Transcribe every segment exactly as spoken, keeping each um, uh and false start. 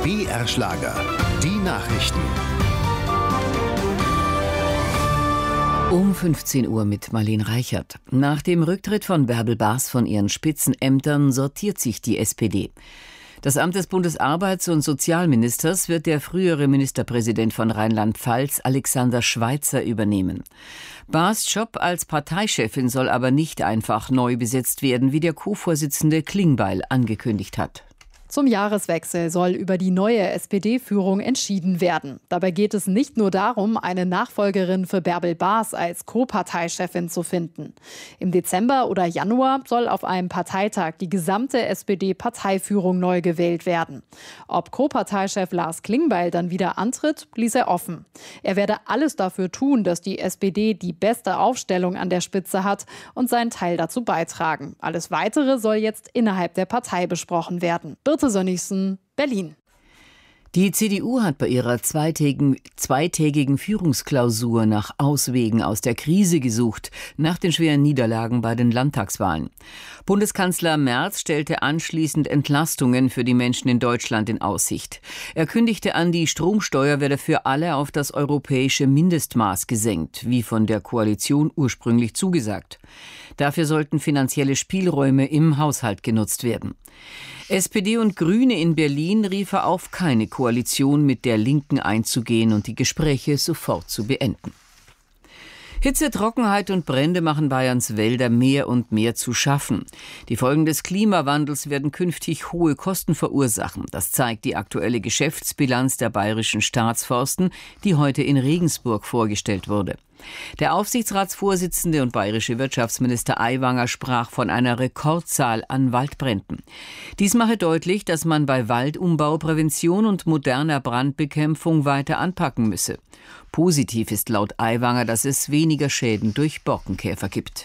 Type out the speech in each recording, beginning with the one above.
B R Schlager, die Nachrichten. Um fünfzehn Uhr mit Marlene Reichert. Nach dem Rücktritt von Bärbel Baas von ihren Spitzenämtern sortiert sich die S P D. Das Amt des Bundesarbeits- und Sozialministers wird der frühere Ministerpräsident von Rheinland-Pfalz, Alexander Schweitzer, übernehmen. Baas' Job als Parteichefin soll aber nicht einfach neu besetzt werden, wie der Co-Vorsitzende Klingbeil angekündigt hat. Zum Jahreswechsel soll über die neue S P D-Führung entschieden werden. Dabei geht es nicht nur darum, eine Nachfolgerin für Bärbel Baas als Co-Parteichefin zu finden. Im Dezember oder Januar soll auf einem Parteitag die gesamte S P D-Parteiführung neu gewählt werden. Ob Co-Parteichef Lars Klingbeil dann wieder antritt, ließ er offen. Er werde alles dafür tun, dass die S P D die beste Aufstellung an der Spitze hat und seinen Teil dazu beitragen. Alles Weitere soll jetzt innerhalb der Partei besprochen werden. Sonnichsen, Berlin. Die C D U hat bei ihrer zweitägigen, zweitägigen Führungsklausur nach Auswegen aus der Krise gesucht, nach den schweren Niederlagen bei den Landtagswahlen. Bundeskanzler Merz stellte anschließend Entlastungen für die Menschen in Deutschland in Aussicht. Er kündigte an, die Stromsteuer werde für alle auf das europäische Mindestmaß gesenkt, wie von der Koalition ursprünglich zugesagt. Dafür sollten finanzielle Spielräume im Haushalt genutzt werden. S P D und Grüne in Berlin riefen auf, keine Koalition mit der Linken einzugehen und die Gespräche sofort zu beenden. Hitze, Trockenheit und Brände machen Bayerns Wälder mehr und mehr zu schaffen. Die Folgen des Klimawandels werden künftig hohe Kosten verursachen. Das zeigt die aktuelle Geschäftsbilanz der bayerischen Staatsforsten, die heute in Regensburg vorgestellt wurde. Der Aufsichtsratsvorsitzende und bayerische Wirtschaftsminister Aiwanger sprach von einer Rekordzahl an Waldbränden. Dies mache deutlich, dass man bei Waldumbau, Prävention und moderner Brandbekämpfung weiter anpacken müsse. Positiv ist laut Aiwanger, dass es weniger Schäden durch Borkenkäfer gibt.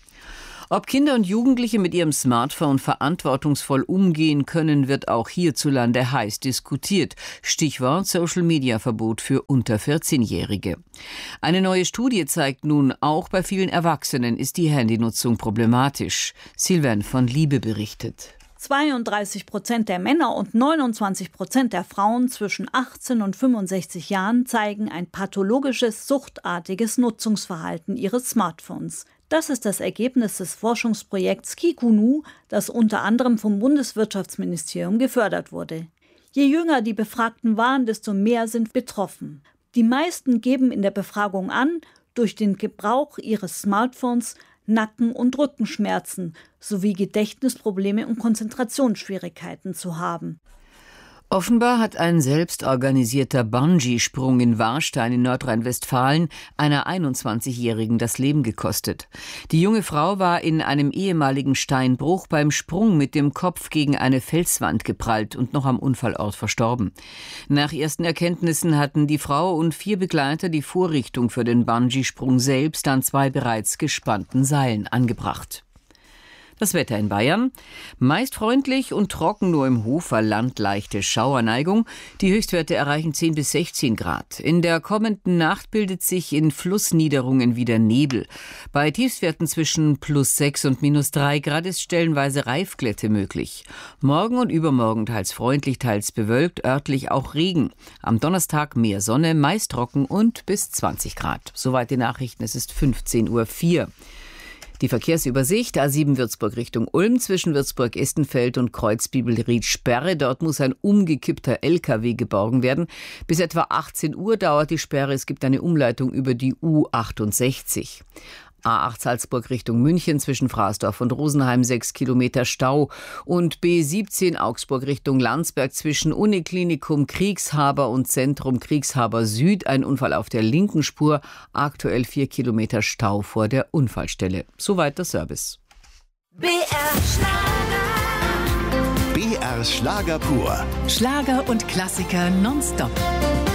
Ob Kinder und Jugendliche mit ihrem Smartphone verantwortungsvoll umgehen können, wird auch hierzulande heiß diskutiert. Stichwort Social-Media-Verbot für unter vierzehnjährige. Eine neue Studie zeigt nun, auch bei vielen Erwachsenen ist die Handynutzung problematisch. Silvan von Liebe berichtet. zweiunddreißig Prozent der Männer und neunundzwanzig Prozent der Frauen zwischen achtzehn und fünfundsechzig Jahren zeigen ein pathologisches, suchtartiges Nutzungsverhalten ihres Smartphones. Das ist das Ergebnis des Forschungsprojekts Kikunu, das unter anderem vom Bundeswirtschaftsministerium gefördert wurde. Je jünger die Befragten waren, desto mehr sind betroffen. Die meisten geben in der Befragung an, durch den Gebrauch ihres Smartphones Nacken- und Rückenschmerzen sowie Gedächtnisprobleme und Konzentrationsschwierigkeiten zu haben. Offenbar hat ein selbstorganisierter Bungee-Sprung in Warstein in Nordrhein-Westfalen einer einundzwanzigjährigen das Leben gekostet. Die junge Frau war in einem ehemaligen Steinbruch beim Sprung mit dem Kopf gegen eine Felswand geprallt und noch am Unfallort verstorben. Nach ersten Erkenntnissen hatten die Frau und vier Begleiter die Vorrichtung für den Bungee-Sprung selbst an zwei bereits gespannten Seilen angebracht. Das Wetter in Bayern. Meist freundlich und trocken, nur im Hoferland leichte Schauerneigung. Die Höchstwerte erreichen zehn bis sechzehn Grad. In der kommenden Nacht bildet sich in Flussniederungen wieder Nebel. Bei Tiefstwerten zwischen plus sechs und minus drei Grad ist stellenweise Reifglätte möglich. Morgen und übermorgen teils freundlich, teils bewölkt, örtlich auch Regen. Am Donnerstag mehr Sonne, meist trocken und bis zwanzig Grad. Soweit die Nachrichten, es ist fünfzehn Uhr vier. Die Verkehrsübersicht: A sieben Würzburg Richtung Ulm, zwischen Würzburg-Estenfeld und Kreuzbibelried Sperre. Dort muss ein umgekippter L K W geborgen werden. Bis etwa achtzehn Uhr dauert die Sperre. Es gibt eine Umleitung über die U achtundsechzig. A acht Salzburg Richtung München, zwischen Fraßdorf und Rosenheim sechs Kilometer Stau. Und B siebzehn Augsburg Richtung Landsberg, zwischen Uniklinikum Kriegshaber und Zentrum Kriegshaber Süd. Ein Unfall auf der linken Spur, aktuell vier Kilometer Stau vor der Unfallstelle. Soweit der Service. B R Schlager. B R Schlager pur. Schlager und Klassiker nonstop.